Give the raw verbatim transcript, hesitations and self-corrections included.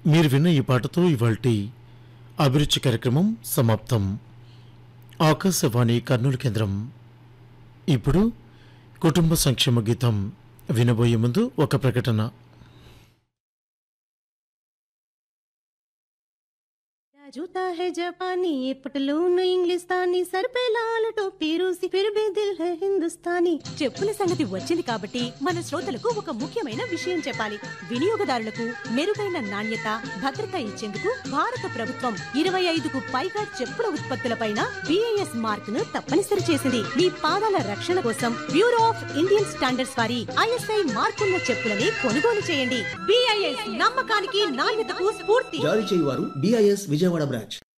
మీరు విన్న ఈ పాటతో ఇవాల్టి అభిరుచి కార్యక్రమం సమాప్తం. ఆకాశవాణి కర్నూలు కేంద్రం. ఇప్పుడు కుటుంబ సంక్షేమ గీతం వినబోయే ముందు ఒక ప్రకటన. जूता है जापानी ये पटलून इंग्लिस्तानी सर पे लाल टोपी रूसी फिर भी दिल है हिंदुस्तानी. చెప్పుల సంగతి వచ్చింది కాబట్టి మన శ్రోతలకు ఒక ముఖ్యమైన విషయం చెప్పాలి. వినియోగదారులకు మెరుగైన నాణ్యత భద్రత ఇచ్చేందుకు భారత ప్రభుత్వం ఇరవై ఐదుకు పైగా చెప్పుల ఉత్పత్తులపైన బిఐఎస్ మార్క్ ను తప్పనిసరి చేసింది. మీ పాదాల రక్షణ కోసం బ్యూరో ఆఫ్ ఇండియన్ స్టాండర్డ్స్ వారి ఐఎస్ఐ మార్కున్న చెప్పులని కొనుగోలు చేయండి. బిఐఎస్ నమ్మకానికి నాణ్యతకు స్ఫూర్తి. జారీ చేయువారు బిఐఎస్ విజయవాడ బ్రాంచ్.